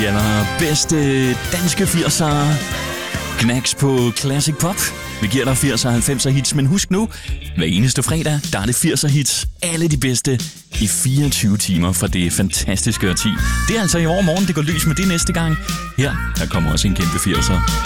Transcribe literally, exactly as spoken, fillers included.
allerbedste danske firsere. Knacks på Classic Pop. Vi giver dig firser og halvfemser hits, men husk nu, hver eneste fredag, der er det firser hits. Alle de bedste i fireogtyve timer fra det fantastiske årti. Det er altså i overmorgen, det går lys med det næste gang. Her, der kommer også en kæmpe firser.